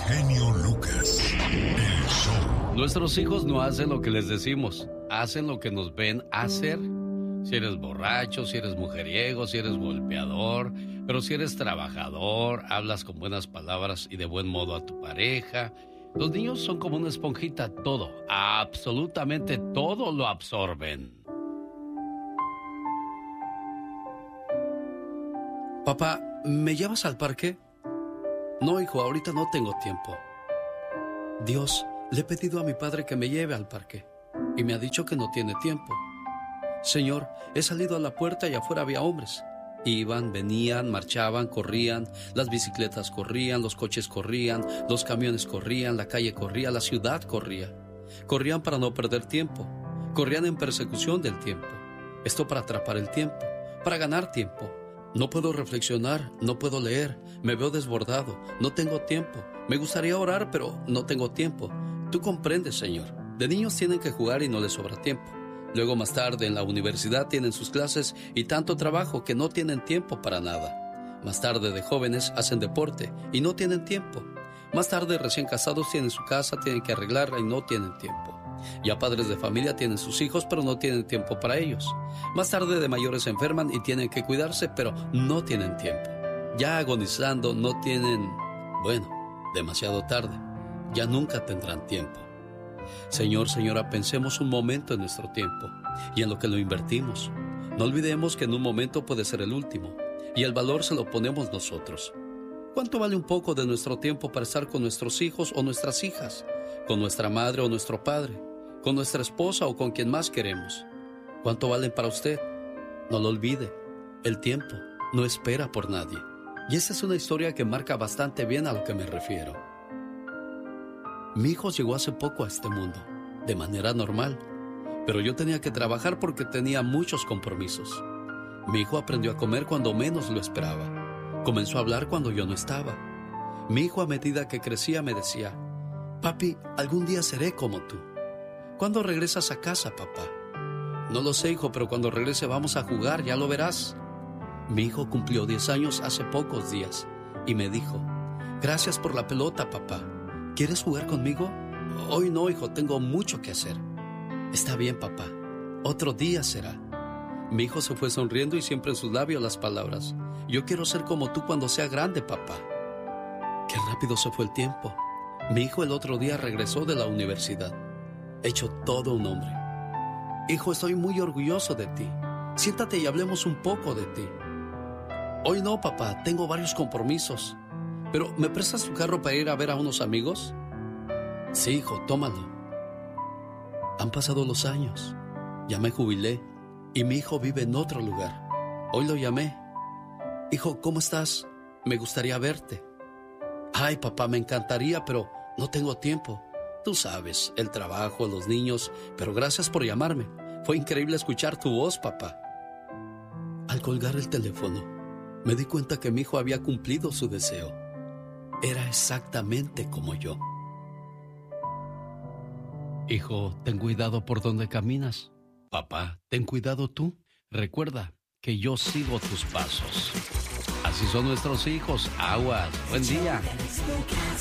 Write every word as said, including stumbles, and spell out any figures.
genio Lucas. El show. Nuestros hijos no hacen lo que les decimos, hacen lo que nos ven hacer. Si eres borracho, si eres mujeriego, si eres golpeador, pero si eres trabajador, hablas con buenas palabras y de buen modo a tu pareja. Los niños son como una esponjita, todo, absolutamente todo lo absorben. Papá, ¿me llevas al parque? No, hijo, ahorita no tengo tiempo. Dios, le he pedido a mi padre que me lleve al parque y me ha dicho que no tiene tiempo. Señor, he salido a la puerta y afuera había hombres. Iban, venían, marchaban, corrían, las bicicletas corrían, los coches corrían, los camiones corrían, la calle corría, la ciudad corría. Corrían para no perder tiempo, corrían en persecución del tiempo. Esto para atrapar el tiempo, para ganar tiempo. No puedo reflexionar, no puedo leer, me veo desbordado, no tengo tiempo. Me gustaría orar, pero no tengo tiempo. Tú comprendes, Señor. De niños tienen que jugar y no les sobra tiempo. Luego más tarde en la universidad tienen sus clases y tanto trabajo que no tienen tiempo para nada. Más tarde de jóvenes hacen deporte y no tienen tiempo. Más tarde recién casados tienen su casa, tienen que arreglarla y no tienen tiempo. Ya padres de familia tienen sus hijos pero no tienen tiempo para ellos. Más tarde de mayores se enferman y tienen que cuidarse pero no tienen tiempo. Ya agonizando no tienen, bueno, demasiado tarde. Ya nunca tendrán tiempo. Señor, señora, pensemos un momento en nuestro tiempo y en lo que lo invertimos. No olvidemos que en un momento puede ser el último y el valor se lo ponemos nosotros. ¿Cuánto vale un poco de nuestro tiempo para estar con nuestros hijos o nuestras hijas? ¿Con nuestra madre o nuestro padre? ¿Con nuestra esposa o con quien más queremos? ¿Cuánto valen para usted? No lo olvide, el tiempo no espera por nadie. Y esta es una historia que marca bastante bien a lo que me refiero. Mi hijo llegó hace poco a este mundo, de manera normal, pero yo tenía que trabajar porque tenía muchos compromisos. Mi hijo aprendió a comer cuando menos lo esperaba. Comenzó a hablar cuando yo no estaba. Mi hijo, a medida que crecía, me decía: papi, algún día seré como tú. ¿Cuándo regresas a casa, papá? No lo sé, hijo, pero cuando regrese vamos a jugar, ya lo verás. Mi hijo cumplió diez años hace pocos días y me dijo: gracias por la pelota, papá. ¿Quieres jugar conmigo? Hoy no, hijo, tengo mucho que hacer. Está bien, papá. Otro día será. Mi hijo se fue sonriendo y siempre en sus labios las palabras: yo quiero ser como tú cuando sea grande, papá. Qué rápido se fue el tiempo. Mi hijo el otro día regresó de la universidad, hecho todo un hombre. Hijo, estoy muy orgulloso de ti. Siéntate y hablemos un poco de ti. Hoy no, papá, tengo varios compromisos. ¿Pero me prestas tu carro para ir a ver a unos amigos? Sí, hijo, tómalo. Han pasado los años. Ya me jubilé y mi hijo vive en otro lugar. Hoy lo llamé. Hijo, ¿cómo estás? Me gustaría verte. Ay, papá, me encantaría, pero no tengo tiempo. Tú sabes, el trabajo, los niños, pero gracias por llamarme. Fue increíble escuchar tu voz, papá. Al colgar el teléfono, me di cuenta que mi hijo había cumplido su deseo. Era exactamente como yo. Hijo, ten cuidado por donde caminas. Papá, ten cuidado tú. Recuerda que yo sigo tus pasos. Así son nuestros hijos. Aguas. Buen día.